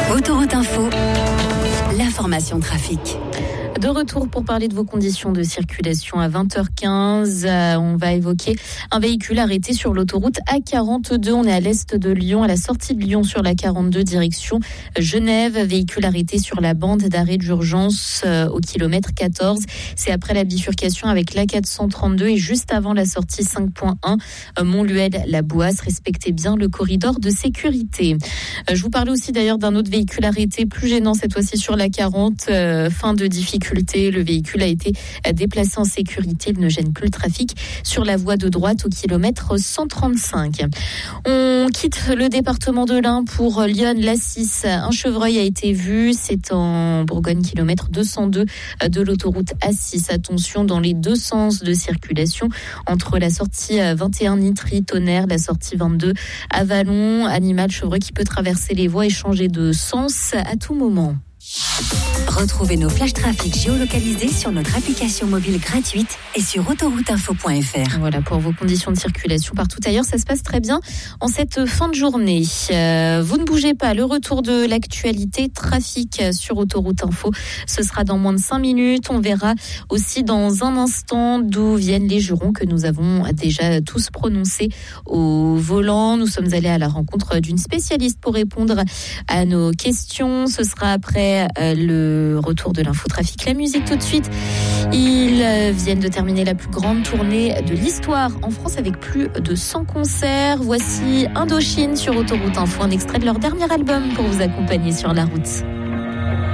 Autoroute Info, l'information trafic. De retour pour parler de vos conditions de circulation à 20h15. On va évoquer un véhicule arrêté sur l'autoroute A42. On est à l'est de Lyon, à la sortie de Lyon sur la 42 direction Genève. Véhicule arrêté sur la bande d'arrêt d'urgence au kilomètre 14. C'est après la bifurcation avec l'A432 et juste avant la sortie 5.1 Montluel-La Boisse. Respectez bien le corridor de sécurité. Je vous parlais aussi d'ailleurs d'un autre véhicule arrêté plus gênant cette fois-ci sur la 40. Fin de difficulté. Le véhicule a été déplacé en sécurité. Il ne gêne plus le trafic sur la voie de droite au kilomètre 135. On quitte le département de l'Ain pour Lyon-Lassis. Un chevreuil a été vu. C'est en Bourgogne, kilomètre 202 de l'autoroute A6. Attention dans les deux sens de circulation entre la sortie 21 Nitry-Tonnerre, la sortie 22 Avalon. Animal chevreuil qui peut traverser les voies et changer de sens à tout moment. Retrouvez nos flashs trafic géolocalisés sur notre application mobile gratuite et sur autorouteinfo.fr. Voilà pour vos conditions de circulation partout ailleurs. Ça se passe très bien en cette fin de journée. Vous ne bougez pas. Le retour de l'actualité trafic sur Autoroute Info, ce sera dans moins de 5 minutes. On verra aussi dans un instant d'où viennent les jurons que nous avons déjà tous prononcés au volant. Nous sommes allés à la rencontre d'une spécialiste pour répondre à nos questions. Ce sera après le retour de l'infotrafic. La musique tout de suite. Ils viennent de terminer la plus grande tournée de l'histoire en France avec plus de 100 concerts. Voici Indochine sur Autoroute Info, un extrait de leur dernier album pour vous accompagner sur la route.